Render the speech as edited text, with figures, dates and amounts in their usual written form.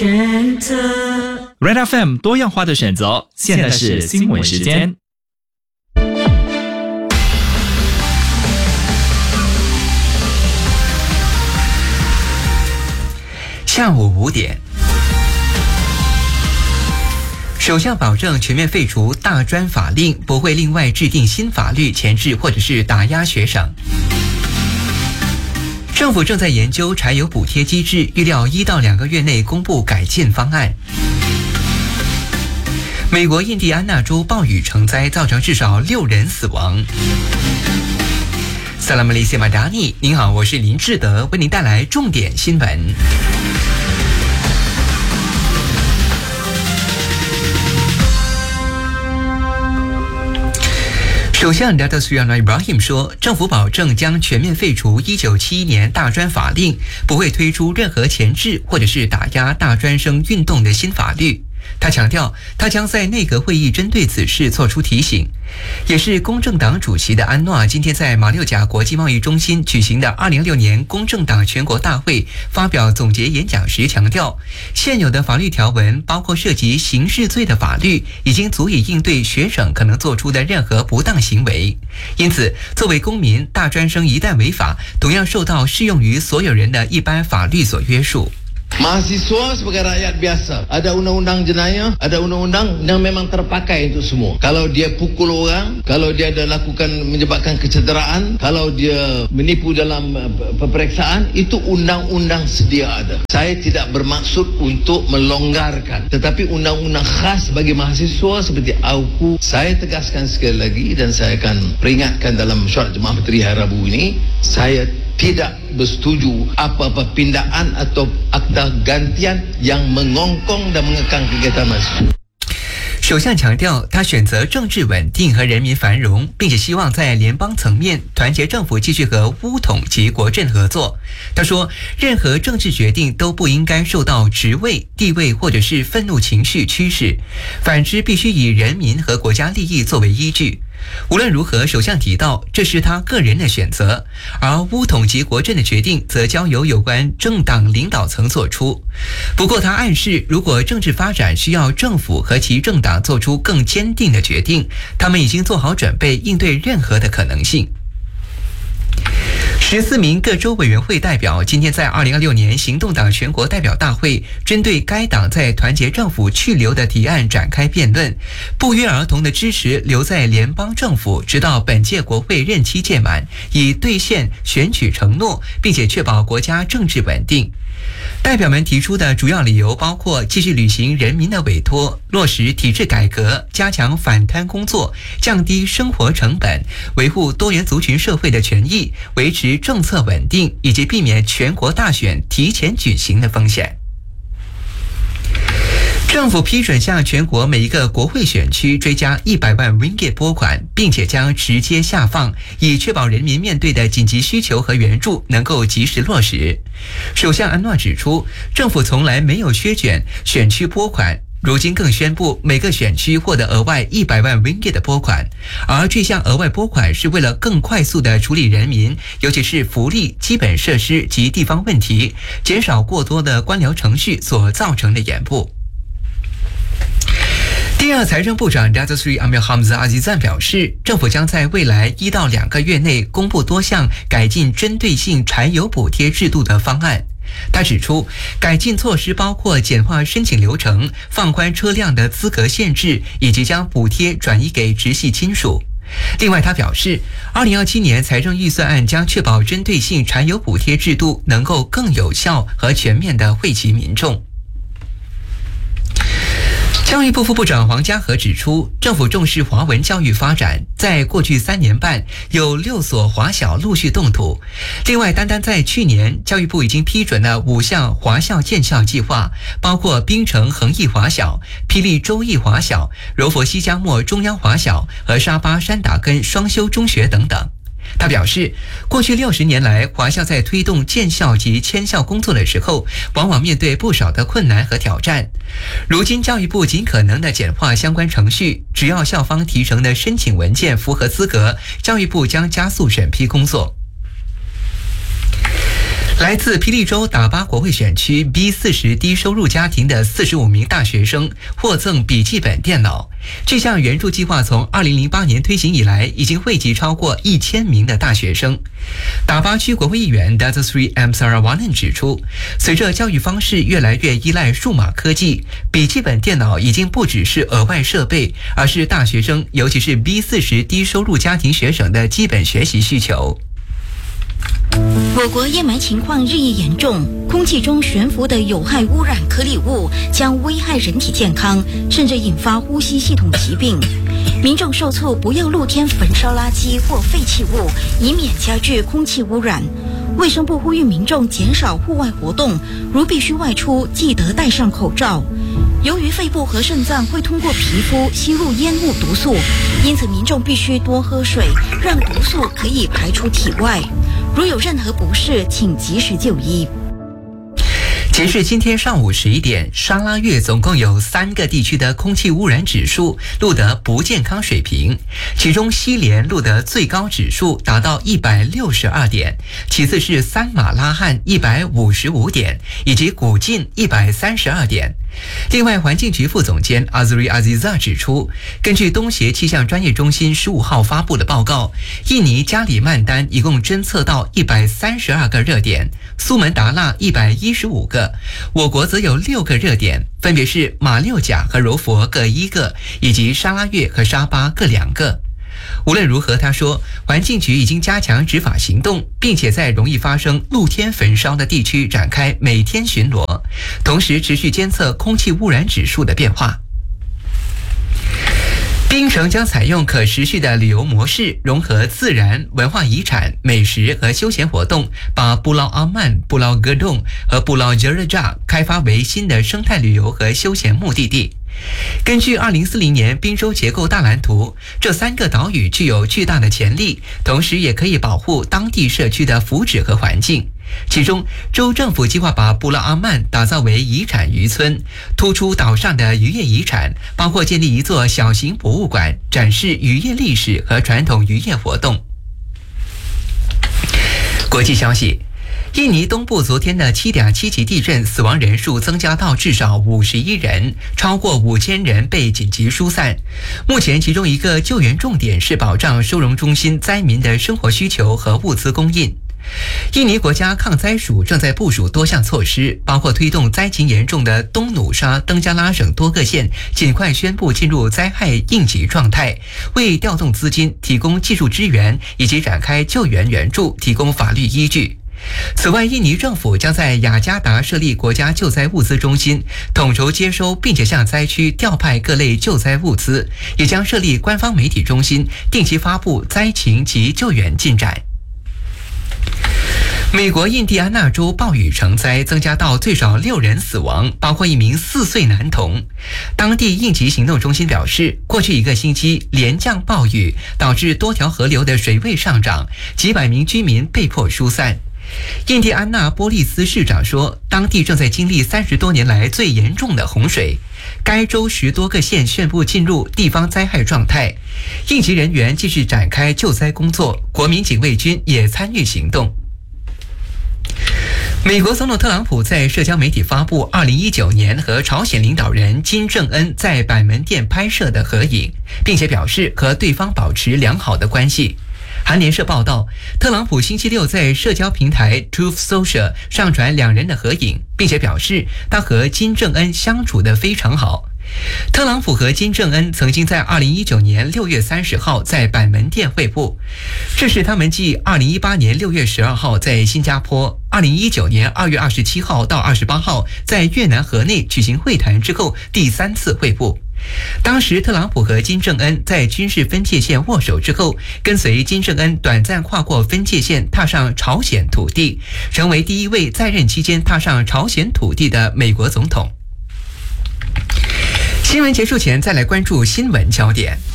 Red FM 多样化的选择，现在是新闻时间。 下午5点，首相保证全面废除大专法令，不会另外制定新法律钳制或者是打压学生。政府正在研究柴油补贴机制，预料1到2个月内公布改进方案。美国印第安纳州暴雨成灾，造成至少6人死亡。萨拉姆利谢马达尼，您好，我是林志德，为您带来重点新闻。首相 Datuk Seri Anwar Ibrahim 说，政府保证将全面废除1971年大专法令，不会推出任何钳制或者是打压大专生运动的新法律。他强调，他将在内阁会议针对此事作出提醒。也是公正党主席的安诺今天在马六甲国际贸易中心举行的2016年公正党全国大会发表总结演讲时强调，现有的法律条文，包括涉及刑事罪的法律，已经足以应对学生可能做出的任何不当行为。因此，作为公民，大专生一旦违法，同样受到适用于所有人的一般法律所约束。 Mahasiswa sebagai rakyat biasa, ada undang-undang jenayah, ada undang-undang yang memang terpakai untuk semua. Kalau dia pukul orang, kalau dia ada lakukan menyebabkan kecederaan, kalau dia menipu dalam peperiksaan, itu undang-undang sedia ada. Saya tidak bermaksud untuk melonggarkan, tetapi undang-undang khas bagi mahasiswa seperti AUKU, saya tegaskan sekali lagi dan saya akan peringatkan dalam mesyuarat Jemaah Menteri hari Rabu ini, saya tidak bersetuju apa-apa pindaan atau akta gantian yang mengongkong dan mengekang kegiatan mahasiswa。 首相强调，他选择政治稳定和人民繁荣，并且希望在联邦层面团结政府，继续和巫统及国阵合作。他说，任何政治决定都不应该受到职位、地位或者是愤怒情绪驱使，反之必须以人民和国家利益作为依据。无论如何，首相提到这是他个人的选择，而巫统及国阵的决定则交由有关政党领导层做出。不过他暗示，如果政治发展需要政府和其政党做出更坚定的决定，他们已经做好准备应对任何的可能性。14名各州委员会代表今天在2026年行动党全国代表大会针对该党在团结政府去留的提案展开辩论，不约而同的支持留在联邦政府直到本届国会任期届满，以兑现选举承诺，并且确保国家政治稳定。代表们提出的主要理由包括继续履行人民的委托，落实体制改革，加强反贪工作，降低生活成本，维护多元族群社会的权益，维持政策稳定，以及避免全国大选提前举行的风险。政府批准向全国每一个国会选区追加100万 ringgit 拨款，并且将直接下放，以确保人民面对的紧急需求和援助能够及时落实。首相安诺指出，政府从来没有削减选区拨款，如今更宣布每个选区获得额外100万 ringgit 的拨款，而这项额外拨款是为了更快速地处理人民，尤其是福利、基本设施及地方问题，减少过多的官僚程序所造成的延误。第二财政部长 Datuk Seri Amir Hamzah Azizan 表示，政府将在未来1到2个月内公布多项改进针对性柴油补贴制度的方案。他指出，改进措施包括简化申请流程、放宽车辆的资格限制，以及将补贴转移给直系亲属。另外，他表示，2027年财政预算案将确保针对性柴油补贴制度能够更有效和全面地惠及民众。教育部副部长黄家和指出，政府重视华文教育发展，在过去3年半有6所华小陆续动土。另外，单单在去年，教育部已经批准了5项华校建校计划，包括槟城恒毅华小、霹雳州义华小、柔佛西江末中央华小和沙巴山打根双修中学等等。他表示，过去60年来，华校在推动建校及迁校工作的时候，往往面对不少的困难和挑战。如今，教育部尽可能的简化相关程序，只要校方提成的申请文件符合资格，教育部将加速审批工作。 来自霹雳州打巴国会选区 B40 低收入家庭的45名大学生获赠笔记本电脑。这项援助计划从2008年推行以来，已经惠及超过1000名的大学生。打巴区国会议员 Datasri M. Saravanan 指出，随着教育方式越来越依赖数码科技，笔记本电脑已经不只是额外设备，而是大学生，尤其是 B40 低收入家庭学生的基本学习需求。 我国烟霾情况日益严重，空气中悬浮的有害污染颗粒物将危害人体健康，甚至引发呼吸系统疾病。民众受促不要露天焚烧垃圾或废弃物，以免加剧空气污染。卫生部呼吁民众减少户外活动，如必须外出，记得戴上口罩。由于肺部和肾脏会通过皮肤吸入烟雾毒素，因此民众必须多喝水，让毒素可以排出体外。如有任何不适，请及时就医。 截至今天上午11点，沙拉越总共有3个地区的空气污染指数录得不健康水平，其中西连录得最高指数达到162点，其次是三马拉罕155点，以及古晋132点。另外，环境局副总监 Azri Aziza 指出，根据东协气象专业中心15号发布的报告，印尼加里曼丹一共侦测到132个热点，苏门答腊115个，我国则有6个热点，分别是马六甲和柔佛各1个，以及沙拉越和沙巴各2个。无论如何，他说，环境局已经加强执法行动，并且在容易发生露天焚烧的地区展开每天巡逻，同时持续监测空气污染指数的变化。槟城将采用可持续的旅游模式，融合自然、文化遗产、美食和休闲活动，把布劳阿曼、布劳格洞和布劳杰热扎开发为新的生态旅游和休闲目的地。根据2040年滨州结构大蓝图，这3个岛屿具有巨大的潜力，同时也可以保护当地社区的福祉和环境。其中，州政府计划把布劳阿曼打造为遗产渔村，突出岛上的渔业遗产，包括建立一座小型博物馆，展示渔业历史和传统渔业活动。国际消息，印尼东部昨天的7.7级地震，死亡人数增加到至少51人，超过5000人被紧急疏散。目前，其中一个救援重点是保障收容中心灾民的生活需求和物资供应。印尼国家抗灾署正在部署多项措施，包括推动灾情严重的东努沙、登加拉省多个县尽快宣布进入灾害应急状态，为调动资金、提供技术支援以及展开救援援助提供法律依据。此外，印尼政府将在雅加达设立国家救灾物资中心，统筹接收并且向灾区调派各类救灾物资，也将设立官方媒体中心，定期发布灾情及救援进展。美国印第安纳州暴雨成灾，增加到最少6人死亡，包括一名4岁男童。当地应急行动中心表示，过去1个星期连降暴雨，导致多条河流的水位上涨，几百名居民被迫疏散。印第安纳波利斯市长说，当地正在经历30多年来最严重的洪水，该州10多个县宣布进入地方灾害状态，应急人员继续展开救灾工作，国民警卫军也参与行动。美国总统特朗普在社交媒体发布2019年和朝鲜领导人金正恩在板门店拍摄的合影，并且表示和对方保持良好的关系。韩联社报道，特朗普星期六在社交平台 Truth Social 上传2人的合影，并且表示他和金正恩相处得非常好。特朗普和金正恩曾经在2019年6月30号在板门店会晤，这是他们继2018年6月12号在新加坡、2019年2月27号到28号在越南河内举行会谈之后第3次会晤。当时特朗普和金正恩在军事分界线握手之后，跟随金正恩短暂跨过分界线踏上朝鲜土地，成为第1位在任期间踏上朝鲜土地的美国总统。新闻结束前再来关注新闻焦点。